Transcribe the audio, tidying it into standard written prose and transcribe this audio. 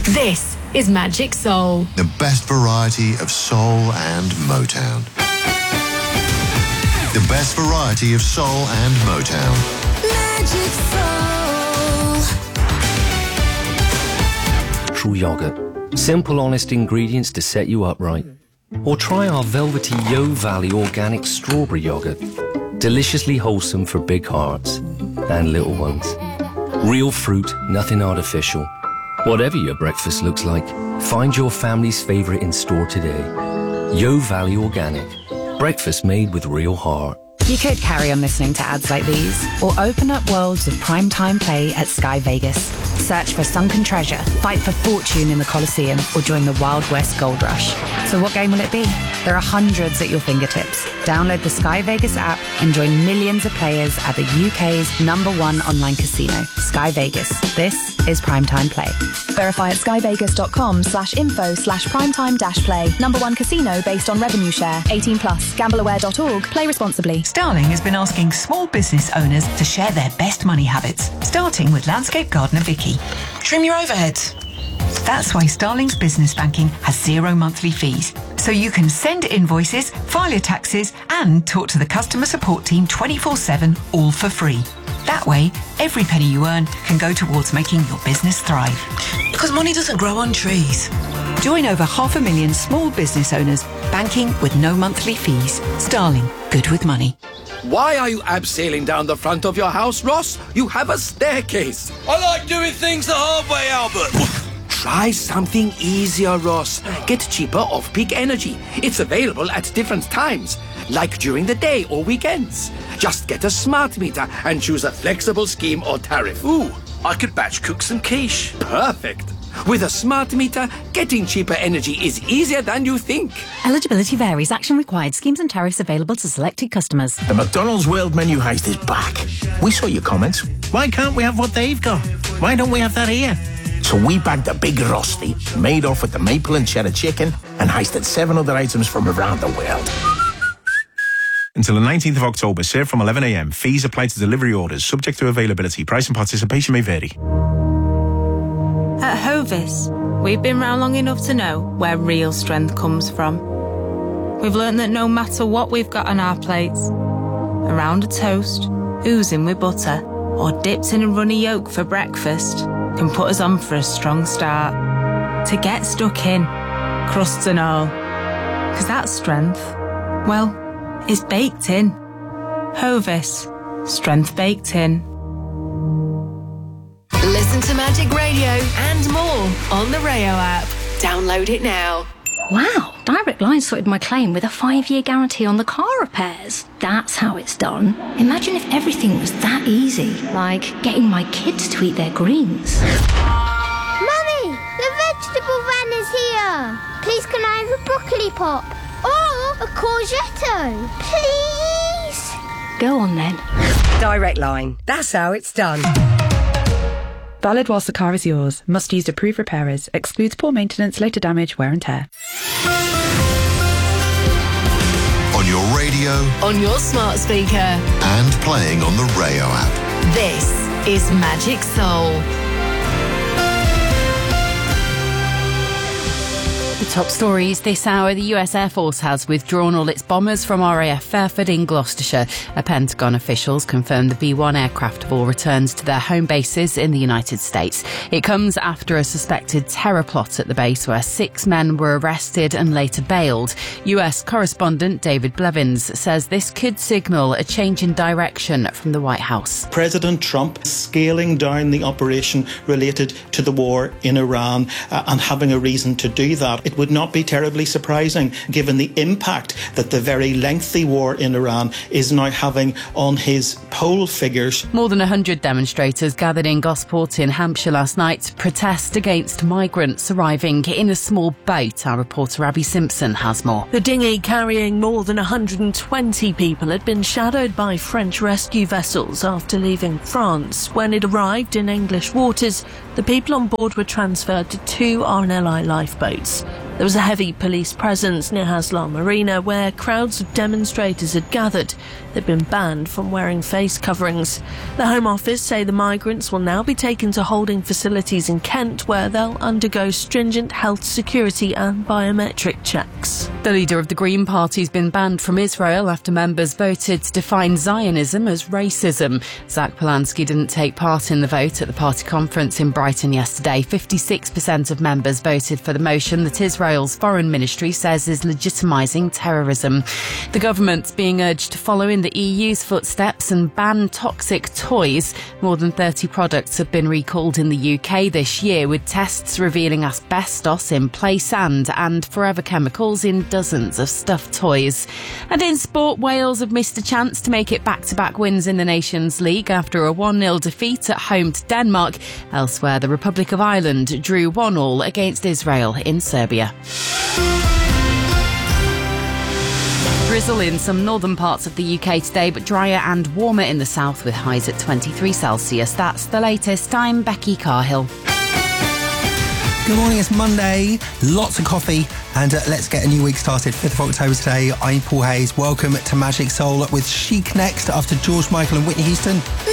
This is Magic Soul. The best variety of soul and Motown. The best variety of soul and Motown. Magic Soul. True yogurt. Simple, honest ingredients to set you up right. Or try our velvety Yo Valley organic strawberry yogurt. Deliciously wholesome for big hearts and little ones. Real fruit, nothing artificial. Whatever your breakfast looks like, find your family's favourite in store today. Yo Valley Organic. Breakfast made with real heart. You could carry on listening to ads like these, or open up worlds of primetime play at Sky Vegas. Search for sunken treasure, fight for fortune in the Colosseum, or join the Wild West Gold Rush. So what game will it be? There are hundreds at your fingertips. Download the Sky Vegas app and join millions of players at the UK's #1 online casino, Sky Vegas. This is primetime play. Verify at skyvegas.com/info/primetime-play. #1 casino based on revenue share. 18+. Gambleaware.org. Play responsibly. Starling has been asking small business owners to share their best money habits, starting with landscape gardener Vicky. Trim your overheads. That's why Starling's business banking has 0 monthly fees. So you can send invoices, file your taxes, and talk to the customer support team 24/7, all for free. That way, every penny you earn can go towards making your business thrive. Because money doesn't grow on trees. Join over 500,000 small business owners, banking with no monthly fees. Starling, good with money. Why are you abseiling down the front of your house, Ross? You have a staircase. I like doing things the hard way, Albert. Try something easier, Ross. Get cheaper off-peak energy. It's available at different times, like during the day or weekends. Just get a smart meter and choose a flexible scheme or tariff. Ooh, I could batch cook some quiche. Perfect. With a smart meter, getting cheaper energy is easier than you think. Eligibility varies. Action required. Schemes and tariffs available to selected customers. The McDonald's World Menu Heist is back. We saw your comments. Why can't we have what they've got? Why don't we have that here? So we bagged a big Rusty, made off with the maple and cheddar chicken, and heisted 7 other items from around the world. Until the 19th of October, served from 11 a.m. Fees apply to delivery orders, subject to availability. Price and participation may vary. At Hovis, we've been round long enough to know where real strength comes from. We've learned that no matter what we've got on our plates, around a toast, oozing with butter, or dipped in a runny yolk for breakfast, can put us on for a strong start. To get stuck in, crusts and all. Because that strength, well, is baked in. Hovis, strength baked in. Listen to Magic Radio and more on the Rayo app. Download it now. Wow, Direct Line sorted my claim with a 5-year guarantee on the car repairs. That's how it's done. Imagine if everything was that easy, like getting my kids to eat their greens. Mummy, the vegetable van is here. Please can I have a broccoli pop? Or a courgette? Please? Go on then. Direct Line. That's how it's done. Valid whilst the car is yours. Must use approved repairers. Excludes poor maintenance, later damage, wear and tear. On your radio. On your smart speaker. And playing on the Rayo app. This is Magic Soul. The top stories this hour: the US Air Force has withdrawn all its bombers from RAF Fairford in Gloucestershire. Pentagon officials confirmed the B-1 aircraft all returns to their home bases in the United States. It comes after a suspected terror plot at the base where 6 men were arrested and later bailed. US correspondent David Blevins says this could signal a change in direction from the White House. President Trump scaling down the operation related to the war in Iran and having a reason to do that. It would not be terribly surprising given the impact that the very lengthy war in Iran is now having on his poll figures. More than 100 demonstrators gathered in Gosport in Hampshire last night to protest against migrants arriving in a small boat. Our reporter Abby Simpson has more. The dinghy carrying more than 120 people had been shadowed by French rescue vessels after leaving France. When it arrived in English waters, the people on board were transferred to 2 RNLI lifeboats. There was a heavy police presence near Haslam Arena where crowds of demonstrators had gathered. They'd been banned from wearing face coverings. The Home Office say the migrants will now be taken to holding facilities in Kent where they'll undergo stringent health, security and biometric checks. The leader of the Green Party's been banned from Israel after members voted to define Zionism as racism. Zach Polanski didn't take part in the vote at the party conference in Brighton yesterday. 56% of members voted for the motion that Israel's foreign ministry says is legitimising terrorism. The government's being urged to follow in the EU's footsteps and ban toxic toys. More than 30 products have been recalled in the UK this year, with tests revealing asbestos in play sand and forever chemicals in dozens of stuffed toys. And in sport, Wales have missed a chance to make it back-to-back wins in the Nations League after a 1-0 defeat at home to Denmark. Elsewhere, the Republic of Ireland drew 1-1 against Israel in Serbia. Drizzle in some northern parts of the UK today, but drier and warmer in the south with highs at 23 Celsius. That's the latest. I'm Becky Carhill. Good morning, it's Monday, lots of coffee, and let's get a new week started. 5th of October today. I'm Paul Hayes. Welcome to Magic Soul with Chic next after George Michael and Whitney Houston.